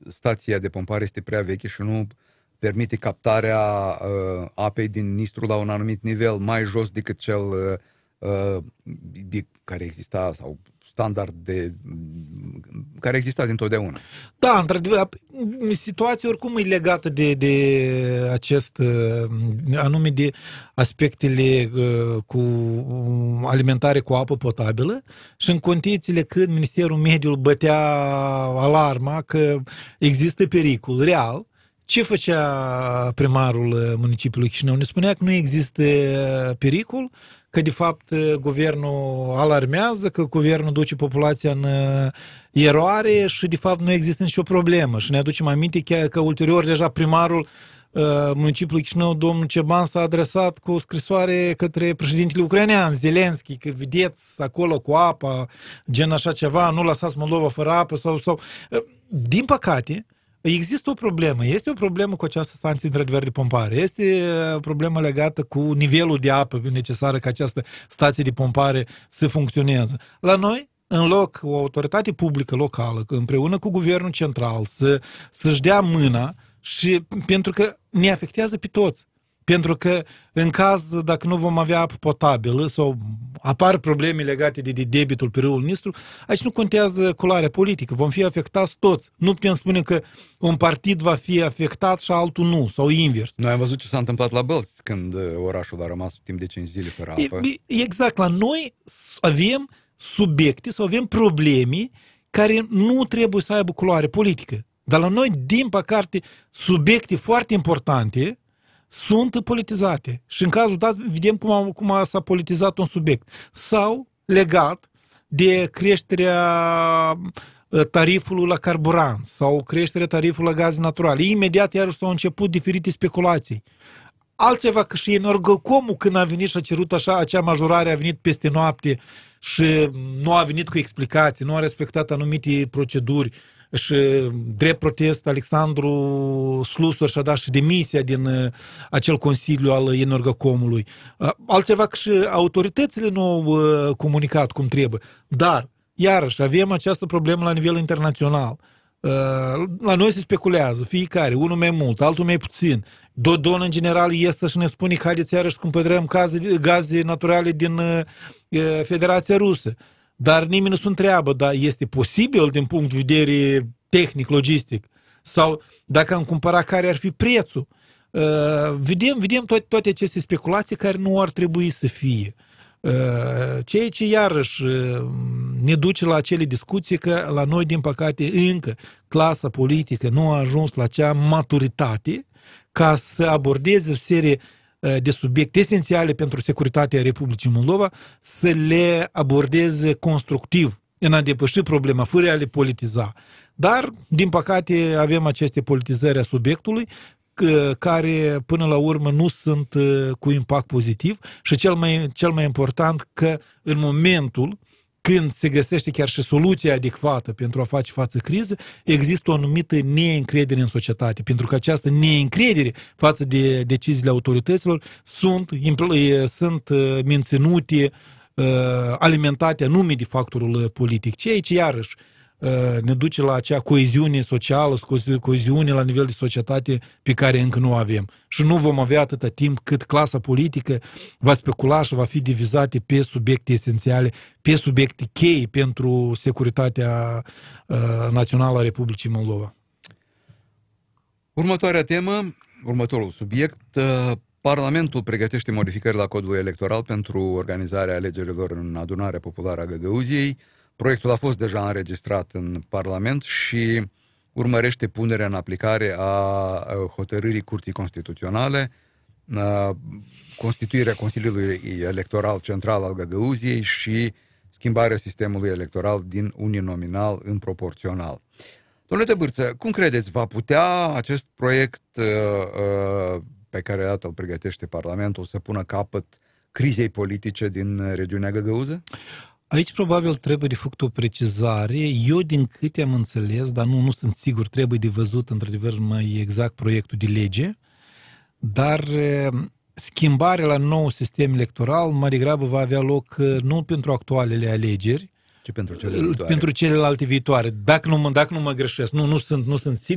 stația de pompare este prea veche și nu permite captarea apei din Nistru la un anumit nivel mai jos decât cel care exista sau standard care exista dintotdeauna. Da, într-adevăr, situația oricum e legată de acest, anume de aspectele cu alimentare cu apă potabilă și în condițiile când Ministerul Mediului bătea alarma că există pericol real. Ce făcea primarul municipiului Chișinău? Ne spunea că nu există pericol, că de fapt guvernul alarmează, că guvernul duce populația în eroare și de fapt nu există nicio problemă. Și ne aducem aminte că ulterior deja primarul municipiului Chișinău, domnul Ceban, s-a adresat cu o scrisoare către președintele ucrainean, Zelenski, că vedeți acolo cu apa, gen așa ceva, nu lăsați Moldova fără apă sau... Din păcate, există o problemă. Este o problemă cu această stație într-adevăr de pompare. Este o problemă legată cu nivelul de apă necesară ca această stație de pompare să funcționeze. La noi, în loc o autoritate publică locală, împreună cu guvernul central, să-și dea mâna și pentru că ne afectează pe toți. Pentru că în caz, dacă nu vom avea apă potabilă sau apar probleme legate de debitul pe râul Nistru, aici nu contează culoarea politică, vom fi afectați toți. Nu putem spune că un partid va fi afectat și altul nu, sau invers. Noi am văzut ce s-a întâmplat la Bălți, când orașul a rămas timp de 5 zile fără apă. Exact, la noi avem subiecte sau avem probleme care nu trebuie să aibă culoare politică. Dar la noi, din păcate, subiecte foarte importante sunt politizate. Și în cazul dat, vedem cum s-a politizat un subiect. Sau legat de creșterea tarifului la carburant sau creșterea tarifului la gaze naturale. Imediat, iarăși, s-au început diferite speculații. Altceva că și Energocomul, când a venit și a cerut așa, acea majorare a venit peste noapte și nu a venit cu explicații, nu a respectat anumite proceduri și drept protest Alexandru Slusor și-a dat și demisia din acel consiliu al Energocomului. Altceva că și autoritățile nu au comunicat cum trebuie. Dar, iarăși, avem această problemă la nivel internațional. La noi se speculează, fiecare, unul mai mult, altul mai puțin. Dodon, în general, iese și ne spune că haideți iarăși să cumpărăm gaze naturale din Federația Rusă. Dar nimeni nu se întreabă, dar este posibil din punct de vedere tehnic, logistic? Sau dacă am cumpărat, care ar fi prețul? Vedem toate aceste speculații care nu ar trebui să fie. Ceea ce iarăși ne duce la acele discuții că la noi, din păcate, încă clasa politică nu a ajuns la acea maturitate ca să abordeze o serie de subiecte esențiale pentru securitatea Republicii Moldova, să le abordeze constructiv, în a depăși problema, fără a le politiza. Dar, din păcate, avem aceste politizări a subiectului, care până la urmă nu sunt cu impact pozitiv și cel mai important că în momentul când se găsește chiar și soluția adecvată pentru a face față criză, există o anumită neîncredere în societate, pentru că această neîncredere față de deciziile autorităților sunt menținute, alimentate anume de factorul politic, ceea ce iarăși ne duce la acea coeziune socială, coeziune la nivel de societate pe care încă nu avem. Și nu vom avea atâta timp cât clasa politică va specula și va fi divizată pe subiecte esențiale, pe subiecte cheie pentru securitatea națională a Republicii Moldova. Următoarea temă, următorul subiect, Parlamentul pregătește modificări la codul electoral pentru organizarea alegerilor în adunarea populară a Găgăuziei. Proiectul a fost deja înregistrat în Parlament și urmărește punerea în aplicare a hotărârii Curții Constituționale, constituirea Consiliului Electoral Central al Găgăuziei și schimbarea sistemului electoral din uninominal în proporțional. Domnule Tăbârță, cum credeți, va putea acest proiect pe care iată îl pregătește Parlamentul să pună capăt crizei politice din regiunea Găgăuză? Aici probabil trebuie de făcut o precizare. Eu, din câte am înțeles, dar nu sunt sigur, trebuie de văzut într-adevăr mai exact proiectul de lege, dar schimbarea la nou sistem electoral mai degrabă va avea loc nu pentru actualele alegeri, ci pentru celelalte viitoare. Dacă nu mă greșesc, nu sunt sigur.